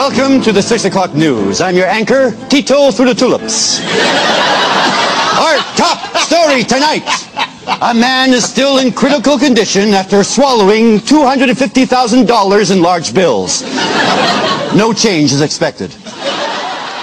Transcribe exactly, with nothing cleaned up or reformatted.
Welcome to the six o'clock news. I'm your anchor, Tito through the tulips. Our top story tonight. A man is still in critical condition after swallowing two hundred fifty thousand dollars in large bills. No change is expected.